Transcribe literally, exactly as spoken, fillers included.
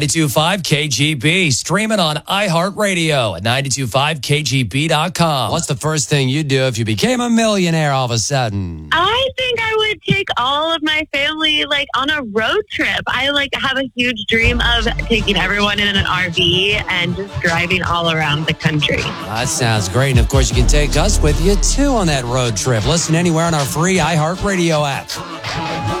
ninety-two point five K G B. Streaming on iHeartRadio at ninety-two point five K G B dot com. What's the first thing you'd do if you became a millionaire all of a sudden? I think I would take all of my family like on a road trip. I like have a huge dream of taking everyone in an R V and just driving all around the country. That sounds great. And of course, you can take us with you too on that road trip. Listen anywhere on our free iHeartRadio app.